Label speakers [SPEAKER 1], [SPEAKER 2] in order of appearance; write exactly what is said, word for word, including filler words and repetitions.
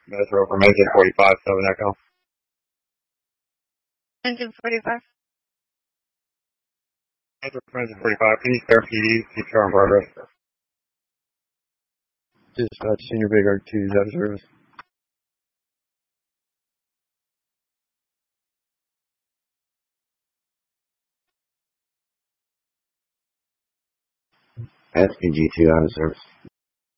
[SPEAKER 1] Metro from engine forty-five, seven Echo.
[SPEAKER 2] Engine forty-five.
[SPEAKER 1] Metro from engine forty-five, can you spare P Ds? Keep sure on progress.
[SPEAKER 3] Dispatch, Senior Big Arc two, out of service.
[SPEAKER 4] S P G two, out of service.